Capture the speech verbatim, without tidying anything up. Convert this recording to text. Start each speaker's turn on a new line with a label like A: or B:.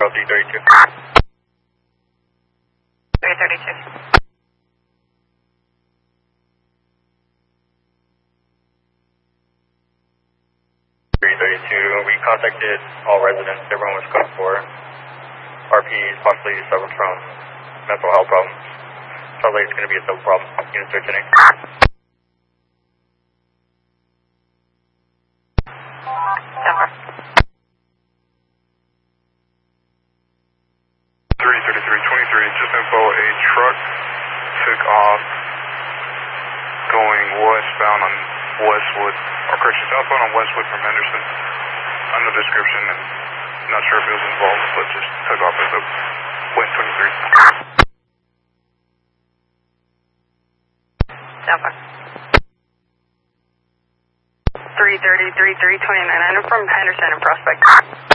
A: about three thirty-two.
B: three thirty-two.
A: three thirty-two, we contacted all residents. Everyone was code for R Ps possibly suffer from mental health problems. Sounds like it's going to be a double problem. Unit searching.
B: Denver.
C: three thirty-three twenty-three, just info, a truck took off going westbound on Westwood, or correction, southbound on Westwood from Henderson. On the description, and not sure if it was involved, but just took off as a West twenty-three.
B: Denver. three thirty-three twenty-nine, I'm from Henderson and Prospect.